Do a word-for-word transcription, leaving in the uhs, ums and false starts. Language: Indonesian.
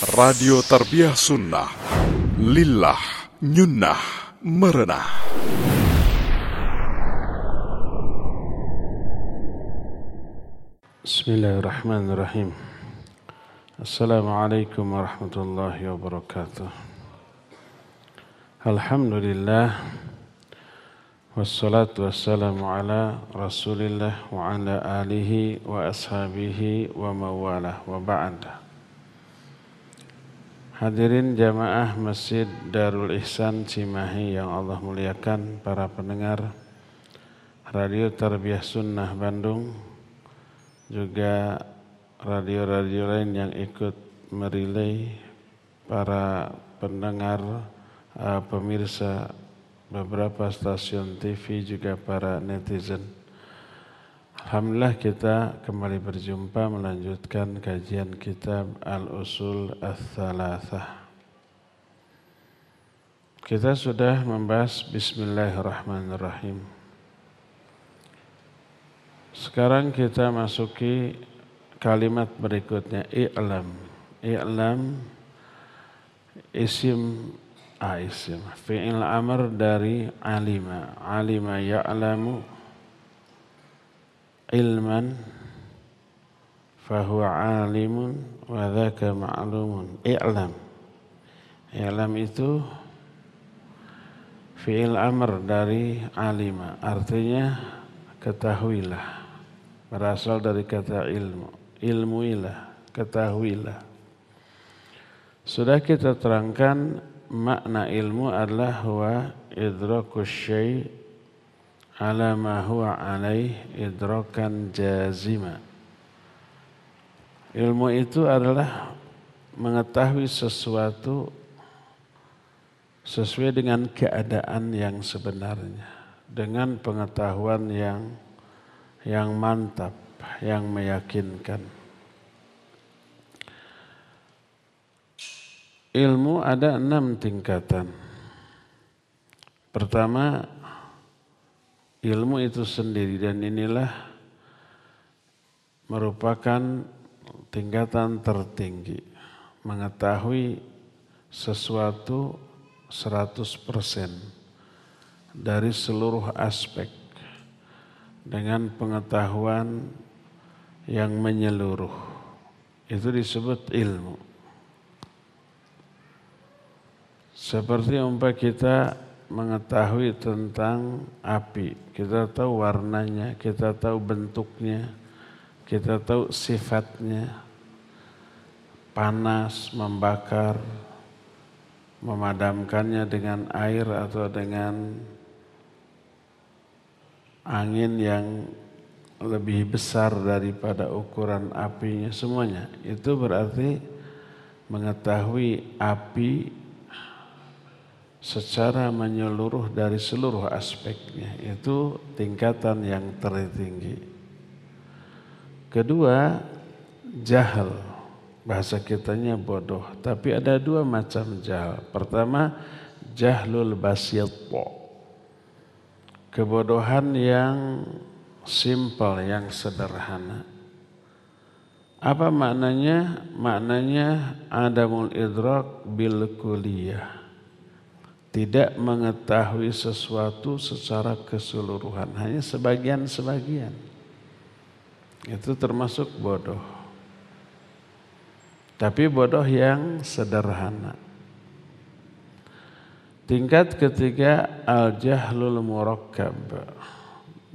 Radio Tarbiyah Sunnah, Lillah, Nyunnah, Merenah. Bismillahirrahmanirrahim. Assalamualaikum warahmatullahi wabarakatuh. Alhamdulillah, wassalatu wassalamu ala rasulillah wa ala alihi wa ashabihi wa mawalah wa ba'da. Hadirin jamaah Masjid Darul Ihsan Cimahi yang Allah muliakan, para pendengar Radio Tarbiyah Sunnah Bandung, juga radio-radio lain yang ikut merilai, para pendengar, uh, pemirsa beberapa stasiun T V, juga para netizen. Alhamdulillah kita kembali berjumpa melanjutkan kajian kitab Al-Usul Ats-Tsalatsah. Kita sudah membahas Bismillahirrahmanirrahim. Sekarang kita masuki kalimat berikutnya, i'lam. I'lam isim a isim fi'il amr dari alima. Alima ya'lamu ilman fahuwa alimun wa dzaka ma'lumun. I'lam. I'lam itu fi'il amr dari alima, artinya ketahuilah. Berasal dari kata ilmu, ilmuilah, ketahuilah. Sudah kita terangkan makna ilmu adalah huwa idrakus syai' ala ma huwa alaih idrakan jazima. Ilmu itu adalah mengetahui sesuatu sesuai dengan keadaan yang sebenarnya, dengan pengetahuan yang yang mantap, yang meyakinkan. Ilmu ada enam tingkatan. Pertama, ilmu itu sendiri, dan inilah merupakan tingkatan tertinggi. Mengetahui sesuatu seratus persen dari seluruh aspek, dengan pengetahuan yang menyeluruh. Itu disebut ilmu. Seperti umpama kita mengetahui tentang api, kita tahu warnanya, kita tahu bentuknya, kita tahu sifatnya, panas, membakar, memadamkannya dengan air atau dengan angin yang lebih besar daripada ukuran apinya, semuanya. Itu berarti mengetahui api secara menyeluruh dari seluruh aspeknya. Itu tingkatan yang tertinggi. Kedua, jahal. Bahasa kitanya bodoh. Tapi ada dua macam jahal. Pertama, jahlul basit, kebodohan yang simpel, yang sederhana. Apa maknanya? Maknanya adamul idrak bil kulliyah. Tidak mengetahui sesuatu secara keseluruhan, hanya sebagian-sebagian. Itu termasuk bodoh. Tapi bodoh yang sederhana. Tingkat ketiga, al-jahlul murakkab.